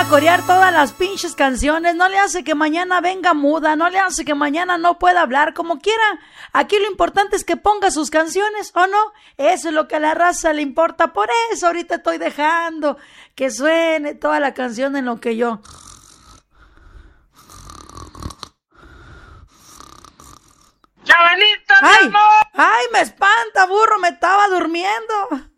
a corear todas las pinches canciones, no le hace que mañana venga muda, no le hace que mañana no pueda hablar, como quiera. Aquí lo importante es que ponga sus canciones, ¿o no? Eso es lo que a la raza le importa, por eso ahorita estoy dejando que suene toda la canción en lo que yo... ¡Chavalito, ¡Ay! ¡Ay, me espanta, burro! Me estaba durmiendo.